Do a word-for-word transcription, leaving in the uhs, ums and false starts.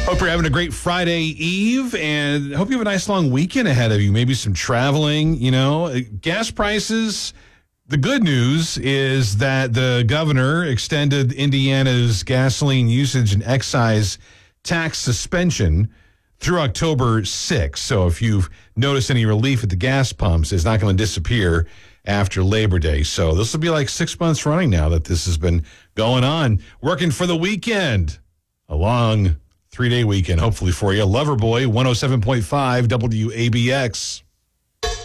Hope you're having a great Friday Eve, and hope you have a nice long weekend ahead of you. Maybe some traveling, you know. Gas prices, the good news is that the governor extended Indiana's gasoline usage and excise tax suspension through October sixth. So if you've noticed any relief at the gas pumps, it's not going to disappear after Labor Day. So this will be like six months running now that this has been going on. Working for the weekend. A long three-day weekend, hopefully, for you. Loverboy, one oh seven point five W A B X.